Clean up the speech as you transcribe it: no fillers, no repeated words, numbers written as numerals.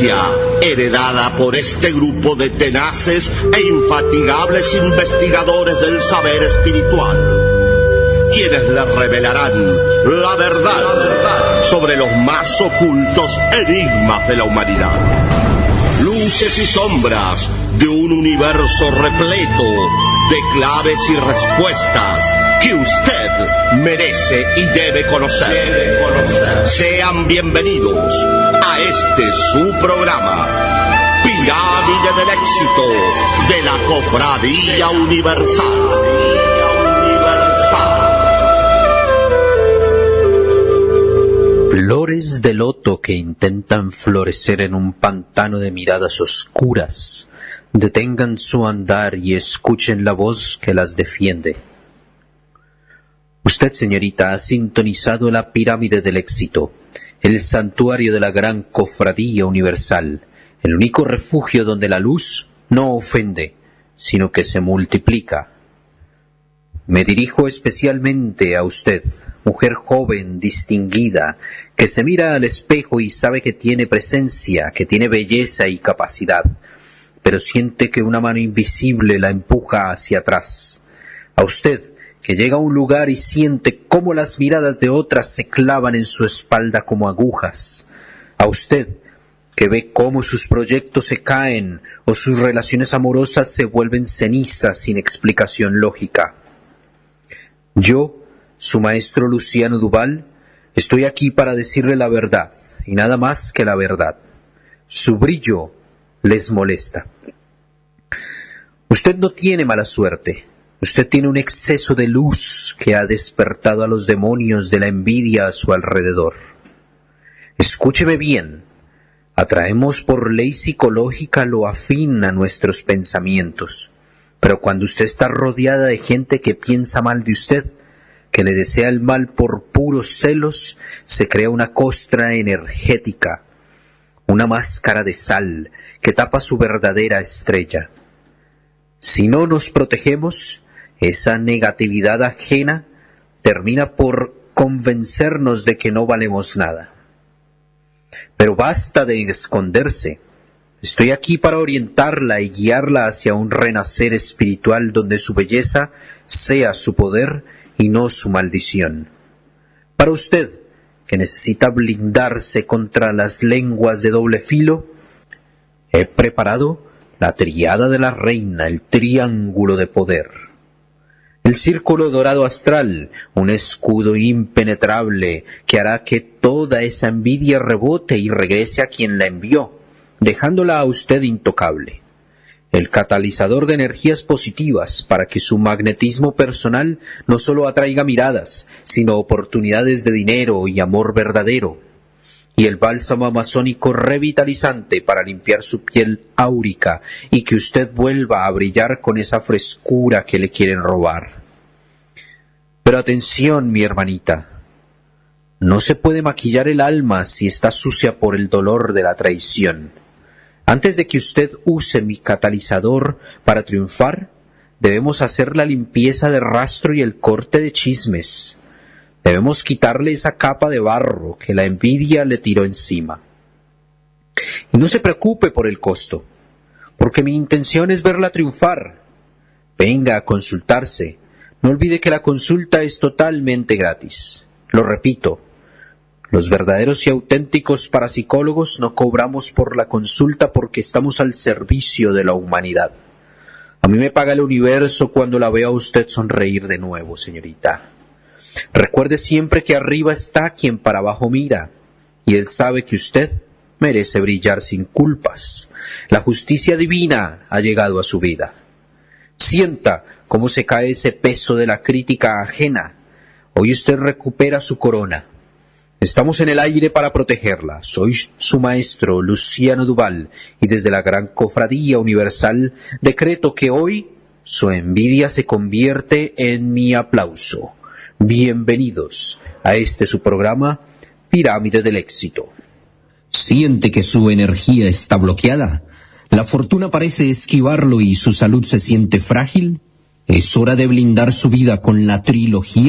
ciencia heredada por este grupo de tenaces e infatigables investigadores del saber espiritual, quienes les revelarán la verdad sobre los más ocultos enigmas de la humanidad. Luces y sombras de un universo repleto de claves y respuestas que usted merece y debe conocer. Sean bienvenidos a este su programa, Pirámide del Éxito de la Cofradía Universal. Flores de loto que intentan florecer en un pantano de miradas oscuras, detengan su andar y escuchen la voz que las defiende. Usted, señorita, ha sintonizado la Pirámide del Éxito, el santuario de la gran Cofradía Universal, el único refugio donde la luz no ofende, sino que se multiplica. Me dirijo especialmente a usted, mujer joven, distinguida, que se mira al espejo y sabe que tiene presencia, que tiene belleza y capacidad, pero siente que una mano invisible la empuja hacia atrás. A usted, que llega a un lugar y siente cómo las miradas de otras se clavan en su espalda como agujas. A usted, que ve cómo sus proyectos se caen o sus relaciones amorosas se vuelven cenizas sin explicación lógica. Yo, su maestro Luciano Duval, estoy aquí para decirle la verdad, y nada más que la verdad. Su brillo les molesta. Usted no tiene mala suerte. Usted tiene un exceso de luz que ha despertado a los demonios de la envidia a su alrededor. Escúcheme bien. Atraemos por ley psicológica lo afín a nuestros pensamientos. Pero cuando usted está rodeada de gente que piensa mal de usted, que le desea el mal por puros celos, se crea una costra energética, una máscara de sal que tapa su verdadera estrella. Si no nos protegemos, esa negatividad ajena termina por convencernos de que no valemos nada. Pero basta de esconderse. Estoy aquí para orientarla y guiarla hacia un renacer espiritual donde su belleza sea su poder y no su maldición. Para usted, que necesita blindarse contra las lenguas de doble filo, he preparado la triada de la reina, el triángulo de poder. El círculo dorado astral, un escudo impenetrable que hará que toda esa envidia rebote y regrese a quien la envió, dejándola a usted intocable. El catalizador de energías positivas para que su magnetismo personal no solo atraiga miradas, sino oportunidades de dinero y amor verdadero. Y el bálsamo amazónico revitalizante para limpiar su piel áurica y que usted vuelva a brillar con esa frescura que le quieren robar. Pero atención, mi hermanita. No se puede maquillar el alma si está sucia por el dolor de la traición. Antes de que usted use mi catalizador para triunfar, debemos hacer la limpieza de rastro y el corte de chismes. Debemos quitarle esa capa de barro que la envidia le tiró encima. Y no se preocupe por el costo, porque mi intención es verla triunfar. Venga a consultarse. No olvide que la consulta es totalmente gratis. Lo repito, los verdaderos y auténticos parapsicólogos no cobramos por la consulta porque estamos al servicio de la humanidad. A mí me paga el universo cuando la veo a usted sonreír de nuevo, señorita. Recuerde siempre que arriba está quien para abajo mira, y él sabe que usted merece brillar sin culpas. La justicia divina ha llegado a su vida. Sienta cómo se cae ese peso de la crítica ajena. Hoy usted recupera su corona. Estamos en el aire para protegerla. Soy su maestro, Luciano Duval, y desde la gran Cofradía Universal decreto que hoy su envidia se convierte en mi aplauso. Bienvenidos a este su programa, Pirámide del Éxito. ¿Siente que su energía está bloqueada? ¿La fortuna parece esquivarlo y su salud se siente frágil? Es hora de blindar su vida con la trilogía